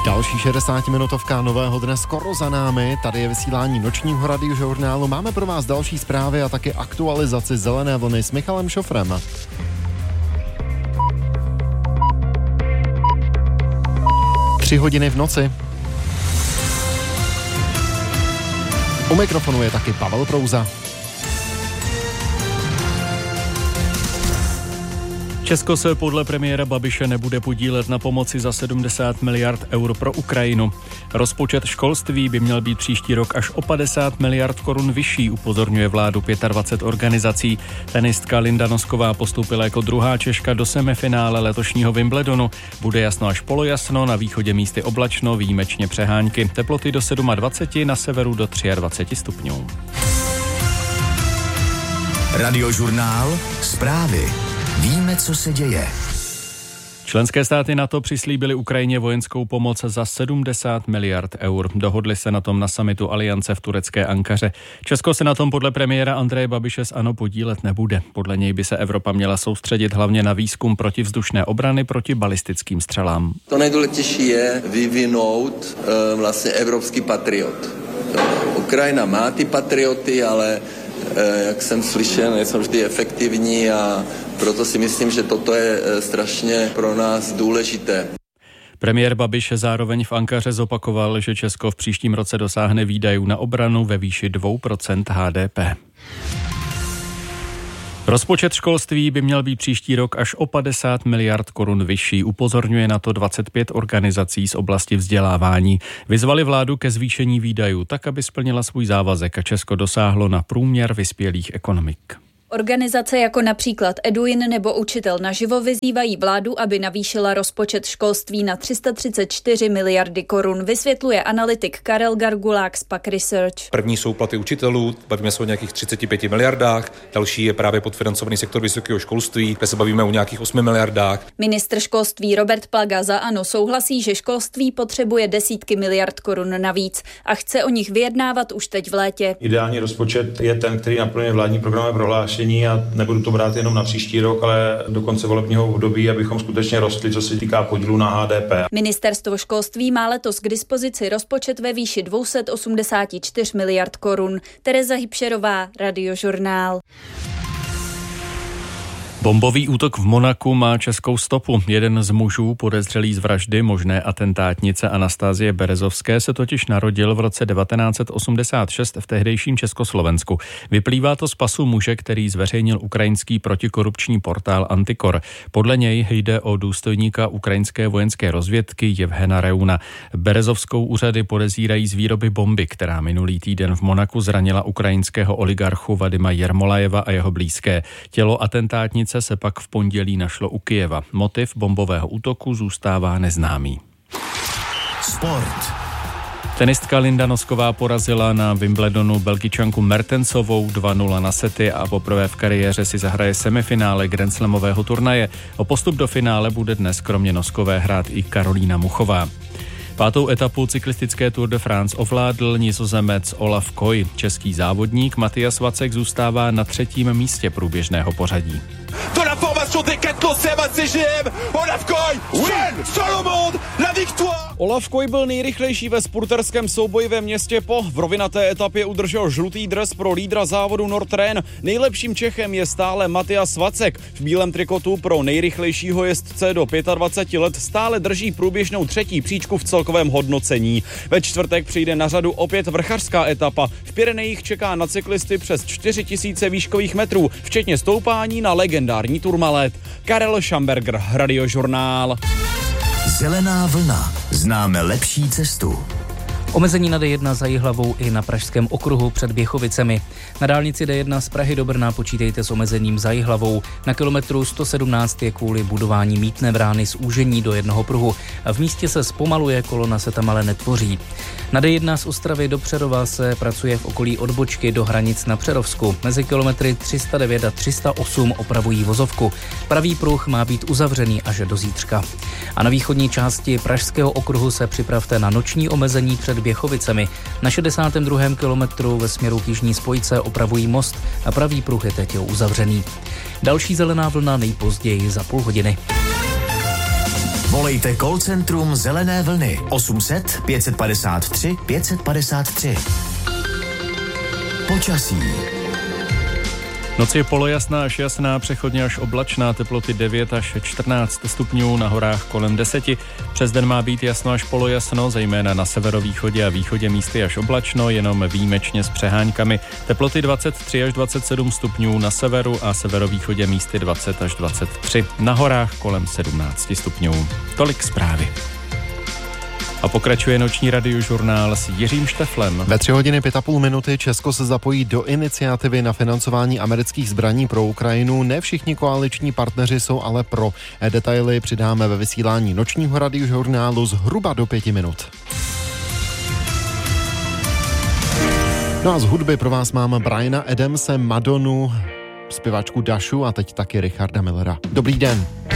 Další 60-minutovka nového dne skoro za námi. Tady je vysílání nočního radiožurnálu. Máme pro vás další zprávy a taky aktualizaci zelené vlny s Michalem Šofrem. Tři hodiny v noci. U mikrofonu je taky Pavel Prouza. Česko se podle premiéra Babiše nebude podílet na pomoci za 70 miliard eur pro Ukrajinu. Rozpočet školství by měl být příští rok až o 50 miliard korun vyšší, upozorňuje vládu 25 organizací. Tenistka Linda Nosková postoupila jako druhá Češka do semifinále letošního Wimbledonu. Bude jasno až polojasno, na východě místy oblačno, výjimečně přehánky. Teploty do 27, na severu do 23 stupňů. Radiožurnál, zprávy. Víme, co se děje. Členské státy NATO přislíbily Ukrajině vojenskou pomoc za 70 miliard eur. Dohodli se na tom na summitu Aliance v turecké Ankaře. Česko se na tom podle premiéra Andreje Babiše z ANO podílet nebude. Podle něj by se Evropa měla soustředit hlavně na výzkum protivzdušné obrany proti balistickým střelám. To nejdůležitější je vyvinout vlastně evropský patriot. Ukrajina má ty patrioty, ale jak jsem slyšel, nejsou vždy efektivní a proto si myslím, že toto je strašně pro nás důležité. Premiér Babiš zároveň v Ankaře zopakoval, že Česko v příštím roce dosáhne výdajů na obranu ve výši 2% HDP. Rozpočet školství by měl být příští rok až o 50 miliard korun vyšší, upozorňuje na to 25 organizací z oblasti vzdělávání. Vyzvali vládu ke zvýšení výdajů, tak aby splnila svůj závazek a Česko dosáhlo na průměr vyspělých ekonomik. Organizace jako například Eduin nebo Učitel naživo vyzývají vládu, aby navýšila rozpočet školství na 334 miliardy korun, vysvětluje analytik Karel Gargulák z PAQ Research. První jsou platy učitelů, bavíme se o nějakých 35 miliardách, další je právě podfinancovaný sektor vysokého školství, kde se bavíme o nějakých 8 miliardách. Ministr školství Robert Plaga za ANO souhlasí, že školství potřebuje desítky miliard korun navíc a chce o nich vyjednávat už teď v létě. Ideální rozpočet je ten, který naplňuje vládní programy prohlášení a nebudu to brát jenom na příští rok, ale do konce volebního období, abychom skutečně rostli, co se týká podílu na HDP. Ministerstvo školství má letos k dispozici rozpočet ve výši 284 miliard korun. Tereza Hybšerová, Radiožurnál. Bombový útok v Monaku má českou stopu. Jeden z mužů podezřelý z vraždy možné atentátnice Anastasie Berezovské se totiž narodil v roce 1986 v tehdejším Československu. Vyplývá to z pasu muže, který zveřejnil ukrajinský protikorupční portál Antikor. Podle něj jde o důstojníka ukrajinské vojenské rozvědky Jevhena Reuna. Berezovskou úřady podezírají z výroby bomby, která minulý týden v Monaku zranila ukrajinského oligarchu Vadima Jermolajeva a jeho blízké. Tělo atentátnice se pak v pondělí našlo u Kyjeva. Motiv bombového útoku zůstává neznámý. Sport. Tenistka Linda Nosková porazila na Wimbledonu Belgičanku Mertensovou 2-0 na sety a poprvé v kariéře si zahraje semifinále grandslamového turnaje. O postup do finále bude dnes kromě Noskové hrát i Karolína Muchová. Pátou etapu cyklistické Tour de France ovládl Nizozemec Olaf Koy. Český závodník Matthias Vacek zůstává na 3. místě průběžného pořadí. De la formation Decathlon CMA CGM, Olaf Koy, seul au monde, la victoire! Olaf Koy byl nejrychlejší ve spurterském souboji ve městě Po. V rovinaté etapě udržel žlutý dres pro lídra závodu Nordrhein. Nejlepším Čechem je stále Matthias Vacek. V bílém trikotu pro nejrychlejšího jezdce do 25 let stále drží průběžnou 3. příčku v celkovém hodnocení. Ve čtvrtek přijde na řadu opět vrchařská etapa. V Pyrenejích čeká na cyklisty přes 4000 výškových metrů, včetně stoupání na legendární Tourmalet. Karel Schamberger, Radiožurnál. Zelená vlna. Známe lepší cestu. Omezení na D1 za Jihlavou i na Pražském okruhu před Běchovicemi. Na dálnici D1 z Prahy do Brna počítejte s omezením za Jihlavou. Na kilometru 117 je kvůli budování mýtné brány zúžení do jednoho pruhu. V místě se zpomaluje, kolona se tam ale netvoří. Na D1 z Ostravy do Přerova se pracuje v okolí odbočky do hranic na Přerovsku. Mezi kilometry 309 a 308 opravují vozovku. Pravý pruh má být uzavřený až do zítřka. A na východní části Pražského okruhu se připravte na noční omezení před Běchovicemi. Na 62. kilometru ve směru k jižní spojce opravují most a pravý pruh je teď uzavřený. Další zelená vlna nejpozději za půl hodiny. Volejte call centrum Zelené vlny 800 553 553. Počasí. Noc je polojasná až jasná, přechodně až oblačná, teploty 9 až 14 stupňů, na horách kolem 10. Přes den má být jasno až polojasno, zejména na severovýchodě a východě místy až oblačno, jenom výjimečně s přeháňkami. Teploty 23 až 27 stupňů na severu a severovýchodě místy 20 až 23. Na horách kolem 17 stupňů. Tolik zprávy. A pokračuje noční radiožurnál s Jiřím Šteflem. Ve 3 hodiny 5,5 minuty Česko se zapojí do iniciativy na financování amerických zbraní pro Ukrajinu. Ne všichni koaliční partneři jsou ale pro. Detaily přidáme ve vysílání nočního radiožurnálu zhruba do 5 minut. No a z hudby pro vás mám Briana Adamse, Madonu, zpěvačku Dašu a teď taky Richarda Millera. Dobrý den.